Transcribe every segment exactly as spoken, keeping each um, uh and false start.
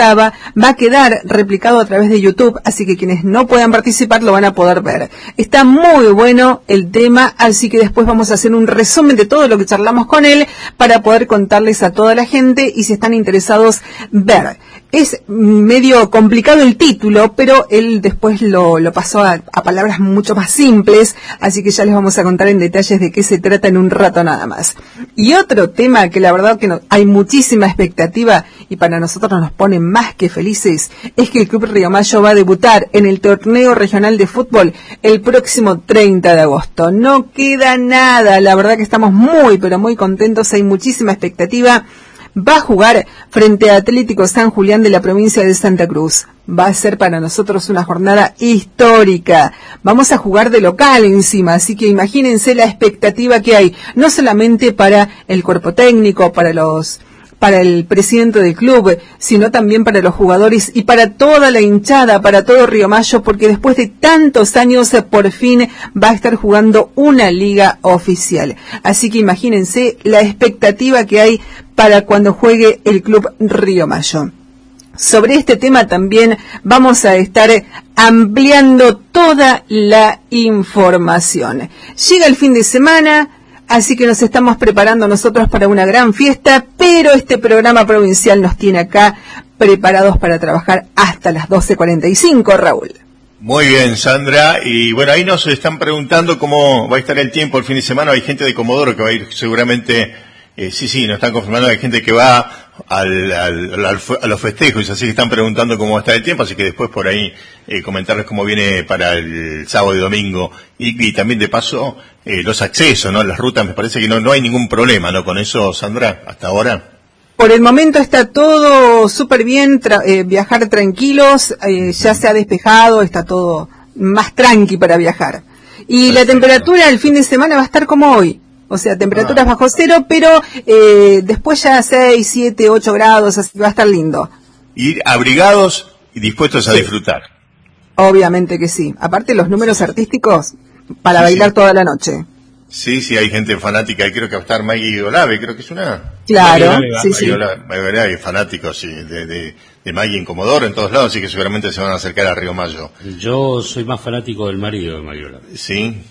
estaba, va a quedar replicado a través de YouTube, así que quienes no puedan participar lo van a poder ver. Está muy bueno el tema, así que después vamos a hacer un resumen de todo lo que charlamos con él para poder contarles a toda la gente y si están interesados ver. Es medio complicado el título, pero él después lo, lo pasó a, a palabras mucho más simples, así que ya les vamos a contar en detalles de qué se trata en un rato nada más. Y otro tema que la verdad que no, hay muchísima expectativa y para nosotros nos pone más que felices, es que el Club Río Mayo va a debutar en el torneo regional de fútbol el próximo treinta de agosto. No queda nada, la verdad que estamos muy pero muy contentos, hay muchísima expectativa. Va a jugar frente a Atlético San Julián de la provincia de Santa Cruz. Va a ser para nosotros una jornada histórica. Vamos a jugar de local encima, así que imagínense la expectativa que hay, no solamente para el cuerpo técnico, para los para el presidente del club, sino también para los jugadores y para toda la hinchada, para todo Río Mayo, porque después de tantos años por fin va a estar jugando una liga oficial. Así que imagínense la expectativa que hay para cuando juegue el Club Río Mayo. Sobre este tema también vamos a estar ampliando toda la información. Llega el fin de semana, así que nos estamos preparando nosotros para una gran fiesta, pero este programa provincial nos tiene acá preparados para trabajar hasta las doce cuarenta y cinco, Raúl. Muy bien, Sandra, y bueno, ahí nos están preguntando cómo va a estar el tiempo el fin de semana. Hay gente de Comodoro que va a ir seguramente, eh, sí, sí, nos están confirmando, hay gente que va al, al, al, a los festejos, así que están preguntando cómo va a estar el tiempo, así que después por ahí eh, comentarles cómo viene para el sábado y domingo, y, y también de paso eh, los accesos, ¿no? Las rutas, me parece que no, no hay ningún problema, ¿no? Con eso, Sandra, hasta ahora. Por el momento está todo súper bien, tra- eh, viajar tranquilos, eh, ya se ha despejado, está todo más tranqui para viajar. Y Perfecto. La temperatura el fin de semana va a estar como hoy. O sea, temperaturas ah. bajo cero, pero eh, después ya seis, siete, ocho grados, así que va a estar lindo. Ir abrigados y dispuestos a sí. disfrutar. Obviamente que sí. Aparte los números sí. artísticos para sí, bailar sí. toda la noche. Sí, sí, hay gente fanática, y creo que va a estar Maggie Olave, creo que es una... Claro, Maggie, sí, Maggie sí. Olave, Maggie Olave, fanáticos sí, de, de, de Maggie en Comodoro, en todos lados, así que seguramente se van a acercar a Río Mayo. Yo soy más fanático del marido de Maggie Olave. Sí.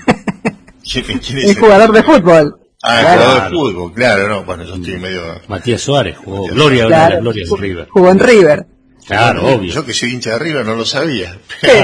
¿Quién, quién es el jugador de fútbol. Ah, el claro. jugador de fútbol, claro, no, bueno, yo estoy medio... Matías Suárez jugó, Matías Gloria, claro. una de las glorias de River. Jugó en River. Claro, bueno, obvio. Yo que soy hincha de River no lo sabía.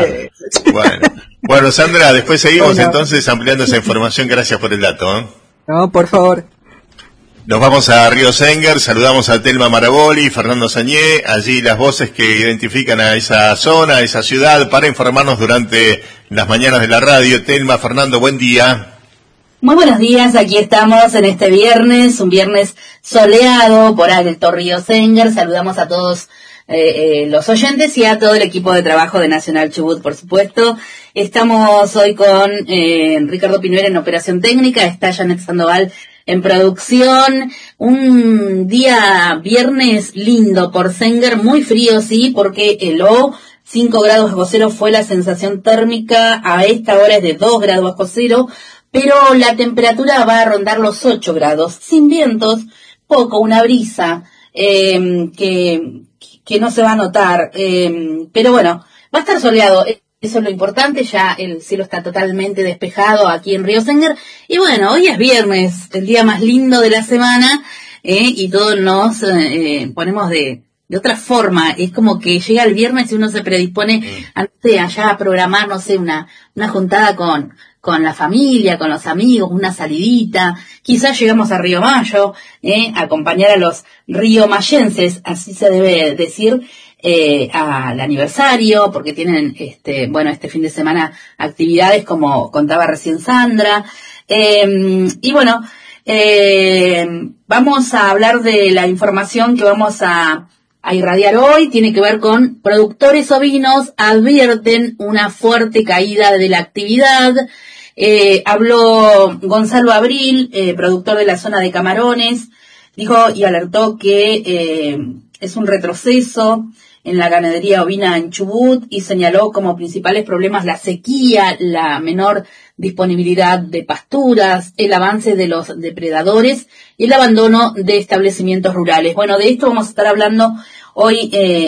bueno, bueno, Sandra, después seguimos bueno. entonces ampliando esa información, gracias por el dato. ¿eh? No, por favor. Nos vamos a Río Sengar, saludamos a Telma Maraboli, Fernando Sañé, allí las voces que identifican a esa zona, a esa ciudad, para informarnos durante las mañanas de la radio. Telma, Fernando, buen día. Muy buenos días, aquí estamos en este viernes, un viernes soleado por Alto Río Sengar. Saludamos a todos eh, eh, los oyentes y a todo el equipo de trabajo de Nacional Chubut, por supuesto. Estamos hoy con eh, Ricardo Pinuera en operación técnica, está Janet Sandoval en producción. Un día viernes lindo por Sengar, muy frío sí, porque heló, cinco grados bajo cero fue la sensación térmica, a esta hora es de dos grados bajo cero, pero la temperatura va a rondar los ocho grados, sin vientos, poco, una brisa eh, que, que no se va a notar, eh, pero bueno, va a estar soleado, eso es lo importante, ya el cielo está totalmente despejado aquí en Río Sengar, y bueno, hoy es viernes, el día más lindo de la semana, eh, y todos nos eh, ponemos de... de otra forma, es como que llega el viernes y uno se predispone antes de allá a programar, no sé, una, una juntada con, con la familia, con los amigos, una salidita, quizás llegamos a Río Mayo, eh, a acompañar a los riomayenses, así se debe decir, eh, al aniversario, porque tienen, este, bueno, este fin de semana actividades como contaba recién Sandra, eh, y bueno, eh, vamos a hablar de la información que vamos a a irradiar hoy, tiene que ver con productores ovinos advierten una fuerte caída de la actividad. Eh, habló Gonzalo Abril, eh, productor de la zona de Camarones, dijo y alertó que eh, es un retroceso en la ganadería ovina en Chubut y señaló como principales problemas la sequía, la menor disponibilidad de pasturas, el avance de los depredadores y el abandono de establecimientos rurales. Bueno, de esto vamos a estar hablando hoy eh,